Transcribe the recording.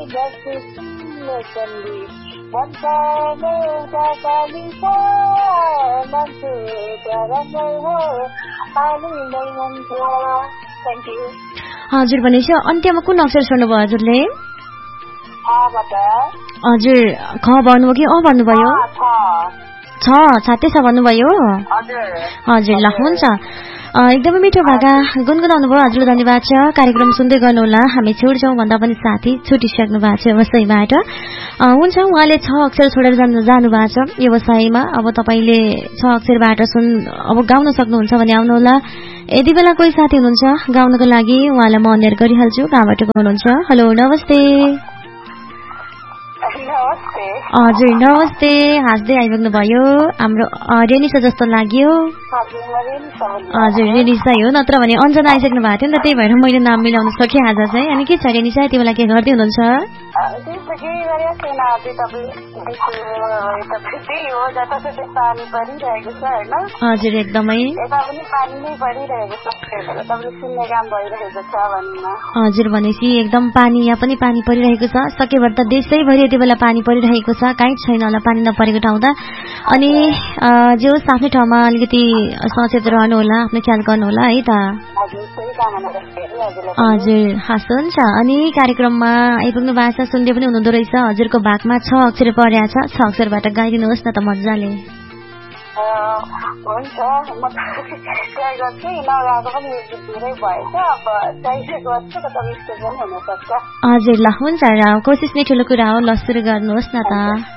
जसले चल्ली भन्ने एउटा कालिसा मान्छे डराउँदै हो पानी नै हुन्छ। Thank you. हजुर भनेपछि अन्त्यमा कुन अक्षर छोड्नुभयो हजुरले? हजुर ख भन्नुभयो कि अ भन्नुभयो? छाते छ भन्नुभयो? हजुर ल हुन्छ। एकदमै मिठो भाका गुनगुनाउनु भयो हजुरले, धन्यवाद छ। कार्यक्रम सुन्दै गर्नुहोला, हामी छुट्छौँ भन्दा पनि साथी छुटिसक्नु भएको छ व्यवसायबाट। हुन्छ, उहाँले 6 अक्षर छोडेर जानु भएको छ व्यवसायमा। अब तपाईँले 6 अक्षरबाट अब गाउन सक्नुहुन्छ भने आउनुहोला। यति बेला कोही साथी हुनुहुन्छ गाउनको लागि, उहाँलाई म अनियर गरिहाल्छु। कहाँबाट हुनुहुन्छ? हेलो नमस्ते। हजुर नमस्ते, हाँस्दै आइपुग्नु भयो। हाम्रो रेनिसा जस्तो लाग्यो। हजुर रेनिसा हो, नत्र भने अञ्जना आइसक्नु भएको थियो नि त, त्यही भएर मैले नाम मिलाउन सकेँ आज चाहिँ। अनि के छ रेनिसा, यति बेला के गर्दै हुनुहुन्छ? हजुर एकदमै। हजुर भनेपछि एकदम पानी, यहाँ पनि पानी परिरहेको छ। सकेभर त देशैभरि यति बेला पानी परिरहेको छ, कहीँ छैन होला पानी नपरेको ठाउँ त। अनि जे होस् आफ्नै ठाउँमा अलिकति सचेत रहनु होला, आफ्नो ख्याल गर्नु होला है त। हजुर हस् हुन्छ। अनि कार्यक्रममा आइपुग्नु भएको छ, सुन्दै पनि हुनुहुँदो रहेछ। हजुरको भागमा 6 अक्षर परेको छ, 6 अक्षरबाट गाइदिनुहोस् न त मजाले। हुन्छ, म ट्राई गर्छु। नगाएको पनि यो गीत धेरै भएछ, अब ट्राई गर्छु, कता मिस्टेक पनि हुनसक्छ। हजुर ल हुन्छ, कोसिस नै ठुलो कुरा हो। ल सुरु गर्नुहोस् न त।